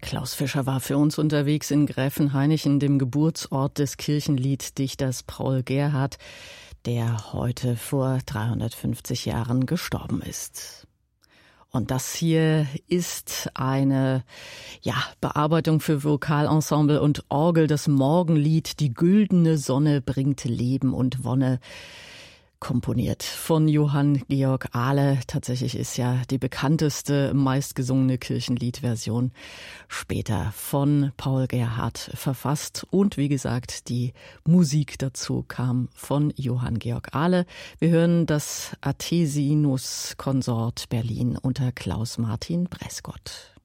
Klaus Fischer war für uns unterwegs in Gräfenhainichen, dem Geburtsort des Kirchenlieddichters Paul Gerhardt, der heute vor 350 Jahren gestorben ist. Und das hier ist eine Bearbeitung für Vokalensemble und Orgel, das Morgenlied Die güldene Sonne bringt Leben und Wonne, komponiert von Johann Georg Ahle. Tatsächlich ist ja die bekannteste, meistgesungene Kirchenliedversion später von Paul Gerhardt verfasst. Und wie gesagt, die Musik dazu kam von Johann Georg Ahle. Wir hören das Athesinus Konsort Berlin unter Klaus Martin Breskott.